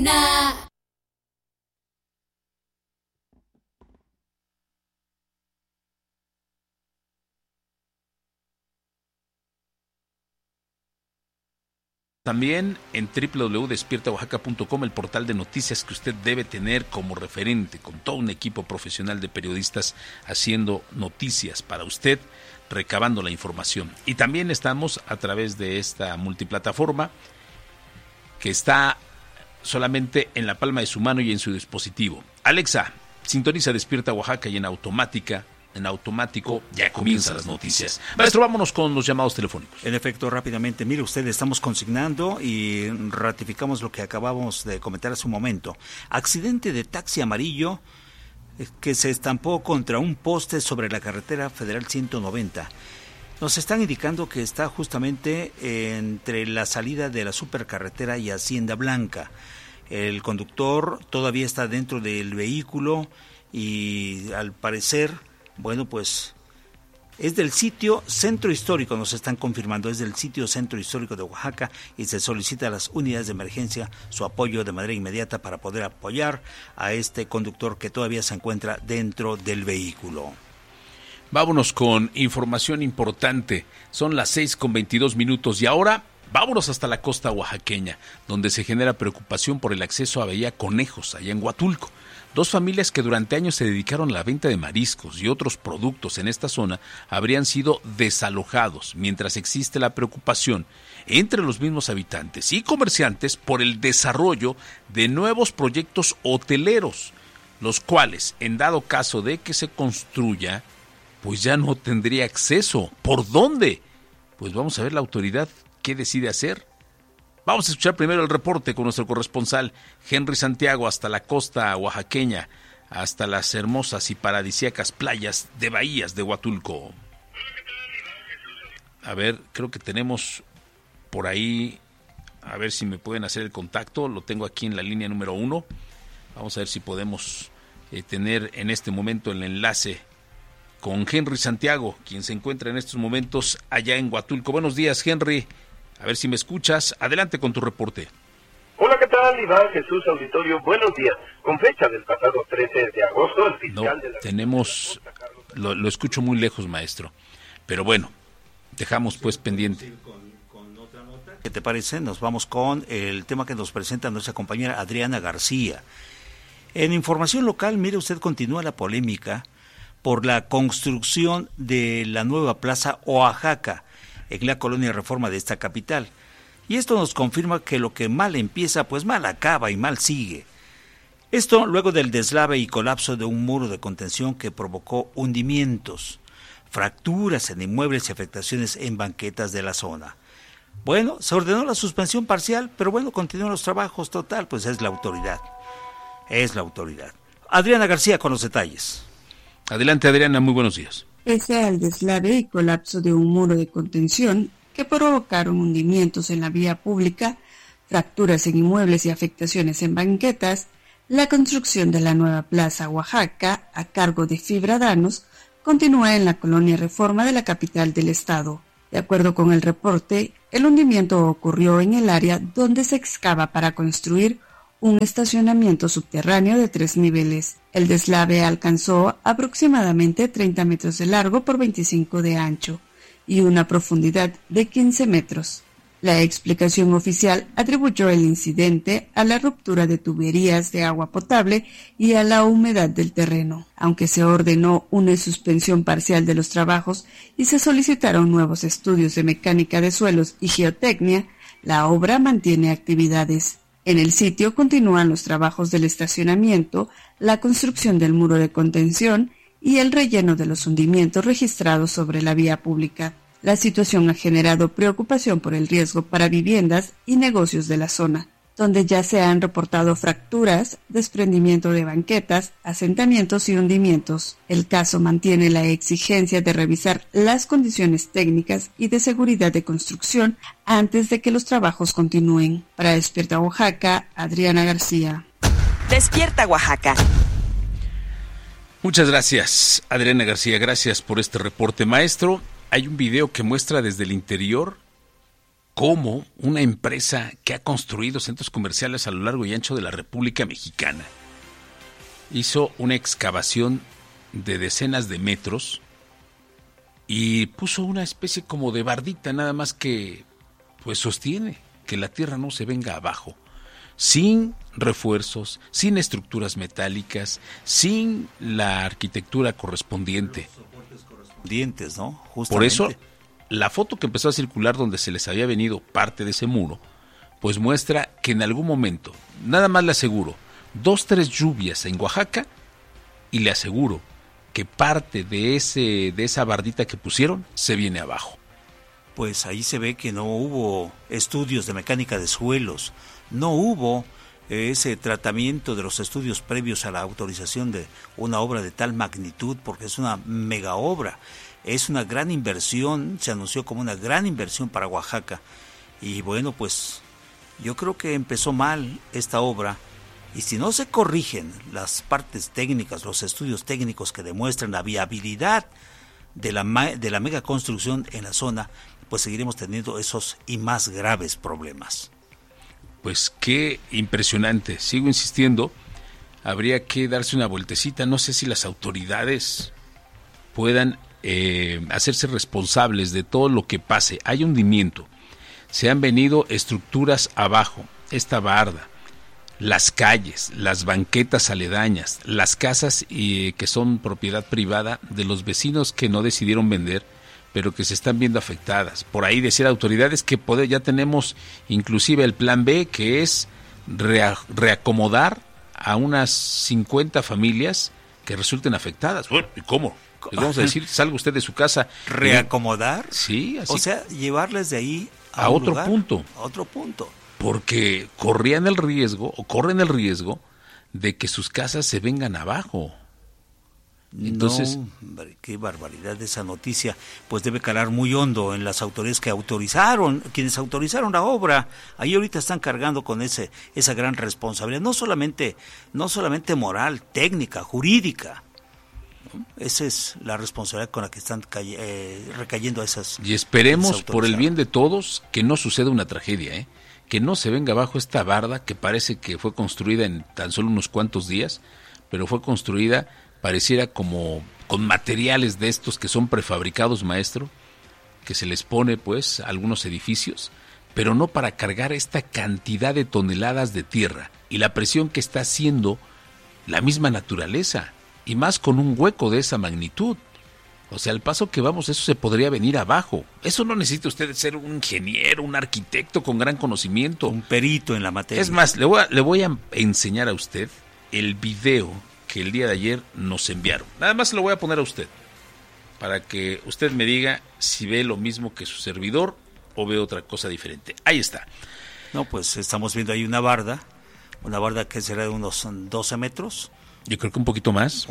También en www.despiertaoaxaca.com, el portal de noticias que usted debe tener como referente, con todo un equipo profesional de periodistas haciendo noticias para usted, recabando la información. Y también estamos a través de esta multiplataforma que está solamente en la palma de su mano y en su dispositivo. Alexa, sintoniza Despierta Oaxaca y en automático ya comienzan las noticias. Maestro, vámonos con los llamados telefónicos. En efecto, rápidamente, mire usted, estamos consignando y ratificamos lo que acabamos de comentar hace un momento. Accidente de taxi amarillo que se estampó contra un poste sobre la carretera federal 190. Nos están indicando que está justamente entre la salida de la supercarretera y Hacienda Blanca. El conductor todavía está dentro del vehículo y al parecer, bueno, pues es del sitio Centro Histórico, nos están confirmando, es del sitio Centro Histórico de Oaxaca y se solicita a las unidades de emergencia su apoyo de manera inmediata para poder apoyar a este conductor que todavía se encuentra dentro del vehículo. Vámonos con información importante, son las 6:22 y ahora vámonos hasta la costa oaxaqueña, donde se genera preocupación por el acceso a Bahía Conejos, allá en Huatulco. Dos familias que durante años se dedicaron a la venta de mariscos y otros productos en esta zona habrían sido desalojados, mientras existe la preocupación entre los mismos habitantes y comerciantes por el desarrollo de nuevos proyectos hoteleros, los cuales, en dado caso de que se construya, pues ya no tendría acceso. ¿Por dónde? Pues vamos a ver la autoridad qué decide hacer. Vamos a escuchar primero el reporte con nuestro corresponsal Henry Santiago hasta la costa oaxaqueña, hasta las hermosas y paradisíacas playas de Bahías de Huatulco. A ver, creo que tenemos por ahí, a ver si me pueden hacer el contacto, lo tengo aquí en la línea número 1. Vamos a ver si podemos tener en este momento el enlace con Henry Santiago, quien se encuentra en estos momentos allá en Huatulco. Buenos días, Henry. A ver si me escuchas. Adelante con tu reporte. Hola, ¿qué tal, Iván Jesús Auditorio? Buenos días. Con fecha del pasado 13 de agosto, el fiscal de la... tenemos... Lo escucho muy lejos, maestro. Pero bueno, dejamos pues pendiente. ¿Qué te parece? Nos vamos con el tema que nos presenta nuestra compañera Adriana García. En información local, mire usted, continúa la polémica por la construcción de la nueva Plaza Oaxaca en la colonia Reforma de esta capital. Y esto nos confirma que lo que mal empieza, pues mal acaba y mal sigue. Esto luego del deslave y colapso de un muro de contención que provocó hundimientos, fracturas en inmuebles y afectaciones en banquetas de la zona. Bueno, se ordenó la suspensión parcial, pero bueno, continúan los trabajos, total, pues es la autoridad. Es la autoridad. Adriana García con los detalles. Adelante, Adriana, muy buenos días. Pese al deslave y colapso de un muro de contención que provocaron hundimientos en la vía pública, fracturas en inmuebles y afectaciones en banquetas, la construcción de la nueva Plaza Oaxaca, a cargo de Fibradanos, continúa en la colonia Reforma de la capital del estado. De acuerdo con el reporte, el hundimiento ocurrió en el área donde se excava para construir un estacionamiento subterráneo de 3 niveles. El deslave alcanzó aproximadamente 30 metros de largo por 25 de ancho y una profundidad de 15 metros. La explicación oficial atribuyó el incidente a la ruptura de tuberías de agua potable y a la humedad del terreno. Aunque se ordenó una suspensión parcial de los trabajos y se solicitaron nuevos estudios de mecánica de suelos y geotecnia, la obra mantiene actividades. En el sitio continúan los trabajos del estacionamiento, la construcción del muro de contención y el relleno de los hundimientos registrados sobre la vía pública. La situación ha generado preocupación por el riesgo para viviendas y negocios de la zona, donde ya se han reportado fracturas, desprendimiento de banquetas, asentamientos y hundimientos. El caso mantiene la exigencia de revisar las condiciones técnicas y de seguridad de construcción antes de que los trabajos continúen. Para Despierta Oaxaca, Adriana García. Despierta Oaxaca. Muchas gracias, Adriana García. Gracias por este reporte, maestro. Hay un video que muestra desde el interior cómo una empresa que ha construido centros comerciales a lo largo y ancho de la República Mexicana hizo una excavación de decenas de metros y puso una especie como de bardita, nada más que pues sostiene que la tierra no se venga abajo, sin refuerzos, sin estructuras metálicas, sin la arquitectura correspondiente. Dientes, ¿no? Justamente. Por eso, la foto que empezó a circular donde se les había venido parte de ese muro, pues muestra que en algún momento, nada más le aseguro, 2-3 lluvias en Oaxaca, y le aseguro que parte de esa bardita que pusieron se viene abajo. Pues ahí se ve que no hubo estudios de mecánica de suelos, no hubo ese tratamiento de los estudios previos a la autorización de una obra de tal magnitud, porque es una mega obra, es una gran inversión, se anunció como una gran inversión para Oaxaca. Y bueno, pues yo creo que empezó mal esta obra, y si no se corrigen las partes técnicas, los estudios técnicos que demuestran la viabilidad de la mega construcción en la zona, pues seguiremos teniendo esos y más graves problemas. Pues qué impresionante, sigo insistiendo, habría que darse una vueltecita, no sé si las autoridades puedan hacerse responsables de todo lo que pase. Hay hundimiento, se han venido estructuras abajo, esta barda, las calles, las banquetas aledañas, las casas que son propiedad privada de los vecinos que no decidieron vender, pero que se están viendo afectadas. Por ahí decían autoridades que ya tenemos inclusive el plan B, que es reacomodar a unas 50 familias que resulten afectadas. Bueno, ¿y cómo? Les vamos a decir, salga usted de su casa. ¿Reacomodar? Sí, así. O sea, llevarles de ahí a otro punto. A otro punto. Porque corren el riesgo de que sus casas se vengan abajo. Entonces, no, qué barbaridad esa noticia, pues debe calar muy hondo en las autoridades que autorizaron, quienes autorizaron la obra. Ahí ahorita están cargando con esa gran responsabilidad, no solamente moral, técnica, jurídica. Esa es la responsabilidad con la que están recayendo esas. Y esperemos por el bien de todos que no suceda una tragedia, que no se venga abajo esta barda que parece que fue construida en tan solo unos cuantos días, pero fue construida pareciera como con materiales de estos que son prefabricados, maestro, que se les pone pues a algunos edificios, pero no para cargar esta cantidad de toneladas de tierra y la presión que está haciendo la misma naturaleza, y más con un hueco de esa magnitud. O sea, al paso que vamos, eso se podría venir abajo. Eso no necesita usted ser un ingeniero, un arquitecto con gran conocimiento. Un perito en la materia. Es más, le voy a enseñar a usted el video que el día de ayer nos enviaron. Nada más se lo voy a poner a usted, para que usted me diga si ve lo mismo que su servidor o ve otra cosa diferente. Ahí está. No, pues estamos viendo ahí una barda que será de unos 12 metros. Yo creo que un poquito más.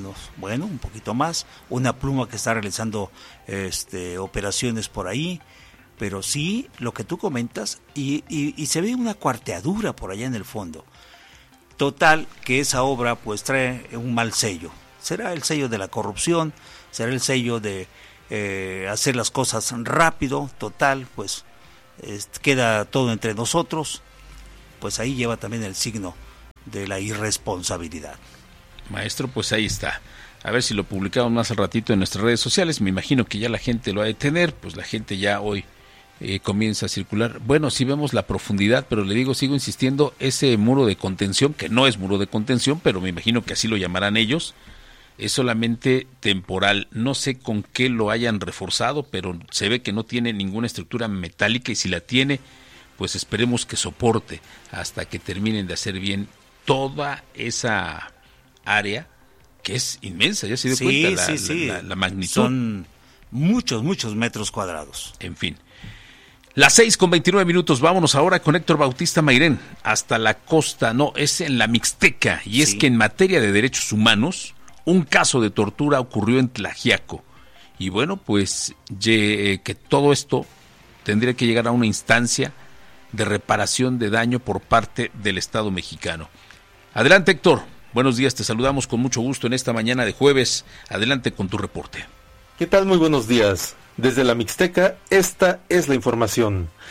Un poquito más. Una pluma que está realizando operaciones por ahí. Pero sí, lo que tú comentas, y se ve una cuarteadura por allá en el fondo. Total, que esa obra pues trae un mal sello. Será el sello de la corrupción, será el sello de hacer las cosas rápido. Total, pues queda todo entre nosotros. Pues ahí lleva también el signo de la irresponsabilidad. Maestro, pues ahí está. A ver si lo publicamos más al ratito en nuestras redes sociales. Me imagino que ya la gente lo ha de tener, pues la gente ya hoy comienza a circular. Bueno, sí vemos la profundidad, pero le digo, sigo insistiendo, ese muro de contención, que no es muro de contención, pero me imagino que así lo llamarán ellos, es solamente temporal. No sé con qué lo hayan reforzado, pero se ve que no tiene ninguna estructura metálica, y si la tiene, pues esperemos que soporte hasta que terminen de hacer bien toda esa área, que es inmensa. Ya se dio cuenta la magnitud. Son muchos metros cuadrados. En fin. Las 6:29, vámonos ahora con Héctor Bautista Mairén, hasta la costa, es en la Mixteca, y es que en materia de derechos humanos, un caso de tortura ocurrió en Tlaxiaco, y bueno, pues que todo esto tendría que llegar a una instancia de reparación de daño por parte del Estado mexicano. Adelante, Héctor, buenos días, te saludamos con mucho gusto en esta mañana de jueves, adelante con tu reporte. ¿Qué tal? Muy buenos días. Desde la Mixteca, esta es la información.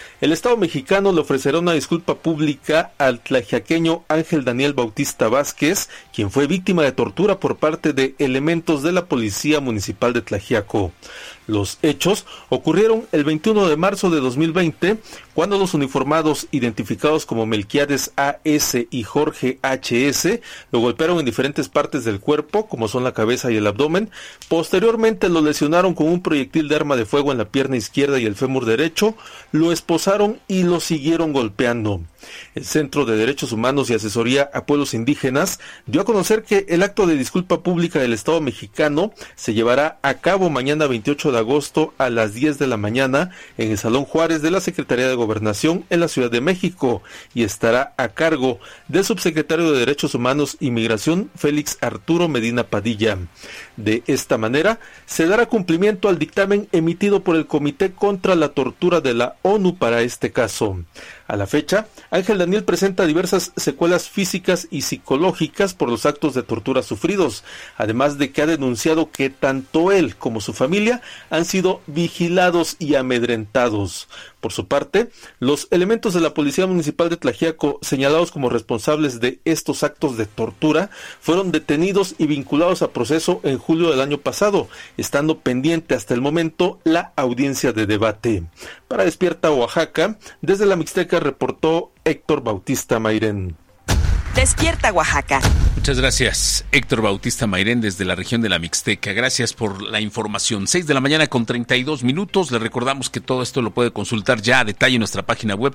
el Estado mexicano le ofrecerá una disculpa pública al tlaxiaqueño Ángel Daniel Bautista Vázquez, quien fue víctima de tortura por parte de elementos de la Policía Municipal de Tlaxiaco. Los hechos ocurrieron el 21 de marzo de 2020, cuando los uniformados identificados como Melquiades A.S. y Jorge H.S. lo golpearon en diferentes partes del cuerpo, como son la cabeza y el abdomen. Posteriormente lo lesionaron con un proyectil de arma de fuego en la pierna izquierda y el fémur derecho, lo esposaron y lo siguieron golpeando. El Centro de Derechos Humanos y Asesoría a Pueblos Indígenas dio a conocer que el acto de disculpa pública del Estado mexicano se llevará a cabo mañana 28 de agosto a las 10 de la mañana en el Salón Juárez de la Secretaría de Gobernación en la Ciudad de México y estará a cargo del subsecretario de Derechos Humanos y Migración, Félix Arturo Medina Padilla. De esta manera, se dará cumplimiento al dictamen emitido por el Comité contra la Tortura de la ONU para este caso. A la fecha, Ángel Daniel presenta diversas secuelas físicas y psicológicas por los actos de tortura sufridos, además de que ha denunciado que tanto él como su familia han sido vigilados y amedrentados. Por su parte, los elementos de la Policía Municipal de Tlaxiaco, señalados como responsables de estos actos de tortura, fueron detenidos y vinculados a proceso en julio del año pasado, estando pendiente hasta el momento la audiencia de debate. Para Despierta Oaxaca, desde la Mixteca reportó Héctor Bautista Mairén. Despierta Oaxaca. Muchas gracias, Héctor Bautista Mairén, desde la región de la Mixteca. Gracias por la información. 6 de la mañana con 32 minutos. Le recordamos que todo esto lo puede consultar ya a detalle en nuestra página web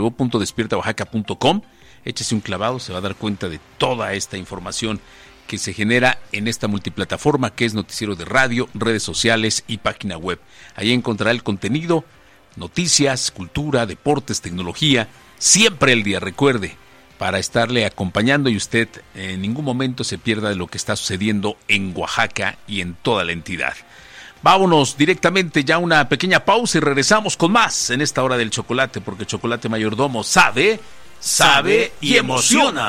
www.despiertaoaxaca.com. Échese un clavado, se va a dar cuenta de toda esta información que se genera en esta multiplataforma que es noticiero de radio, redes sociales y página web. Ahí encontrará el contenido, noticias, cultura, deportes, tecnología, siempre el día, recuerde, para estarle acompañando y usted en ningún momento se pierda de lo que está sucediendo en Oaxaca y en toda la entidad. Vámonos directamente ya a una pequeña pausa y regresamos con más en esta hora del chocolate, porque Chocolate Mayordomo sabe y emociona.